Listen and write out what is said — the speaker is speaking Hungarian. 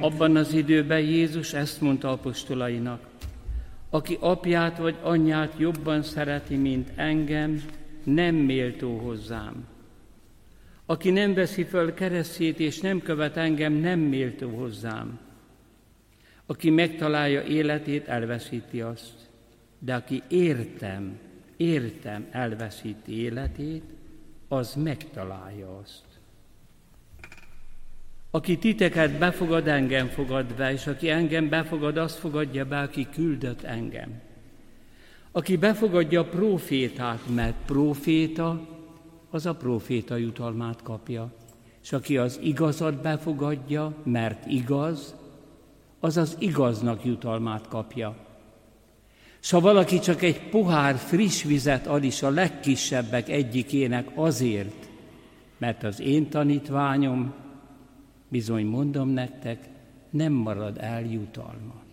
Abban az időben Jézus ezt mondta apostolainak: aki apját vagy anyját jobban szereti, mint engem, nem méltó hozzám. Aki nem veszi föl keresztjét és nem követ engem, nem méltó hozzám. Aki megtalálja életét, elveszíti azt. De aki értem elveszíti életét, az megtalálja azt. Aki titeket befogad, engem fogad be, és aki engem befogad, azt fogadja be, aki küldött engem. Aki befogadja a prófétát, mert próféta, az a próféta jutalmát kapja. És aki az igazat befogadja, mert igaz, az az igaznak jutalmát kapja. S ha valaki csak egy pohár friss vizet ad is a legkisebbek egyikének azért, mert az én tanítványom, bizony mondom nektek, nem marad el jutalma.